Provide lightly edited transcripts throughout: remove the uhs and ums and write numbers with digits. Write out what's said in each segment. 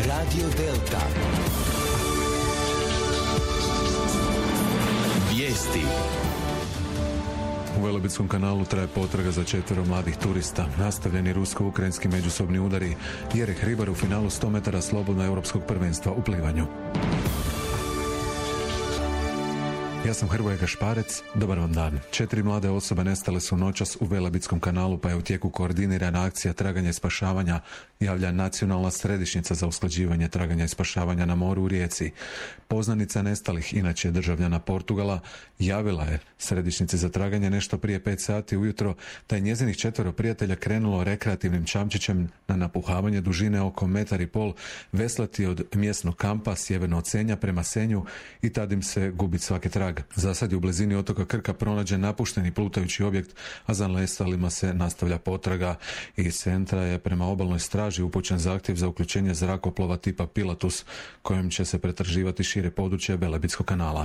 Radio Delta. Vijesti. U Velebitskom kanalu traje potraga za 4 mladih turista. Nastavljeni rusko-ukrajinski međusobni udari. Jereh Hribar u finalu 100 metara slobodno europskog prvenstva u plivanju. Ja sam Hrvoje Gašparec, dobar vam dan. 4 mlade osobe nestale su noćas u Velebitskom kanalu, pa je u tijeku koordinirana akcija traganja i spašavanja, javlja Nacionalna središnjica za usklađivanje traganja i spašavanja na moru u Rijeci. Poznanica nestalih, inače državljana Portugala, javila je središnjici za traganje nešto prije 5 sati ujutro da je njezinih 4 prijatelja krenulo rekreativnim čamčićem na napuhavanje dužine oko 1,5 m veslati od mjesnog kampa sjeverno od Senja prema Senju i tad im se gubi svaki trag. Za sad je u blizini otoka Krka pronađen napušteni plutajući objekt, a za nestalima se nastavlja potraga. Iz centra je prema obalnoj straži upućen zahtjev za uključenje zrakoplova tipa Pilatus, kojim će se pretraživati šire područje Velebitskog kanala.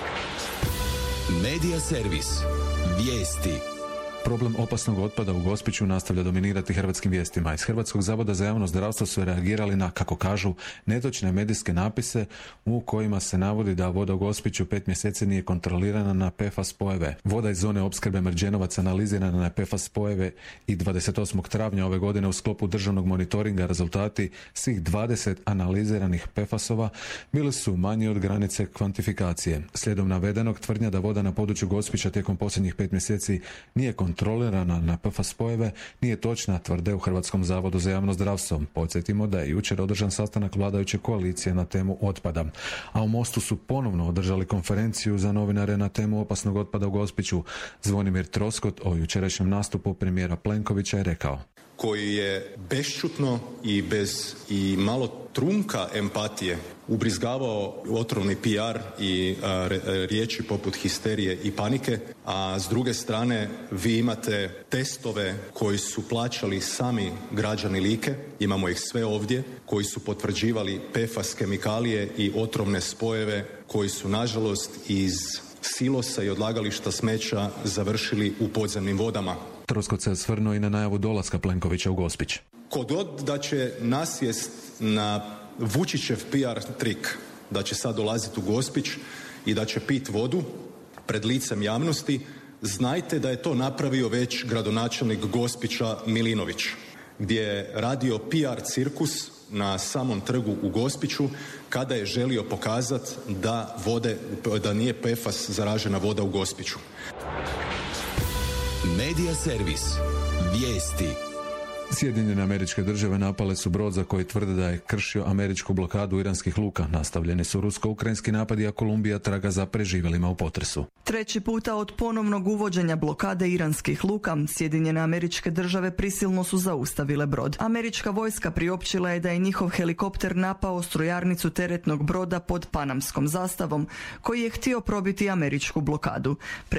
Medija servis. Vijesti. Problem opasnog otpada u Gospiću nastavlja dominirati hrvatskim vijestima. Iz Hrvatskog zavoda za javno zdravstvo su reagirali na, kako kažu, netočne medijske napise u kojima se navodi da voda u Gospiću 5 mjeseci nije kontrolirana na PFAS spojeve. Voda iz zone opskrbe Mrđenovac analizirana na PFAS spojeve i 28. travnja ove godine u sklopu državnog monitoringa rezultati svih 20 analiziranih PFAS-ova bili su manji od granice kvantifikacije. Slijedom navedenog, tvrdnja da voda na području Gospića tijekom posljednjih 5 mjeseci nije kontrolirana na PFAS spojeve nije točna, tvrde u Hrvatskom zavodu za javno zdravstvo. Podsjetimo da je jučer održan sastanak vladajuće koalicije na temu otpada. A u Mostu su ponovno održali konferenciju za novinare na temu opasnog otpada u Gospiću. Zvonimir Troskot o jučerašnjem nastupu premijera Plenkovića je rekao: koji je bešćutno i bez i malo trunka empatije ubrizgavao otrovni PR i riječi poput histerije i panike, a s druge strane vi imate testove koji su plaćali sami građani Like, imamo ih sve ovdje, koji su potvrđivali PFAS kemikalije i otrovne spojeve koji su nažalost iz silosa i odlagališta smeća završili u podzemnim vodama. Troskot se osvrnuo i na najavu dolaska Plenkovića u Gospić. Ko god da će nasjest na Vučićev PR trik, da će sad dolaziti u Gospić i da će pit vodu pred licem javnosti, znajte da je to napravio već gradonačelnik Gospića Milinović, gdje je radio PR cirkus na samom trgu u Gospiću kada je želio pokazati da nije PFAS zaražena voda u Gospiću. Medija servis. Vijesti. Sjedinjene Američke Države napale su brod za koji tvrde da je kršio američku blokadu iranskih luka. Nastavljeni su rusko-ukrajinski napadi, a Kolumbija traga za preživjelima u potresu. 3. puta od ponovnog uvođenja blokade iranskih luka, Sjedinjene Američke Države prisilno su zaustavile brod. Američka vojska priopćila je da je njihov helikopter napao strojarnicu teretnog broda pod panamskom zastavom, koji je htio probiti američku blokadu.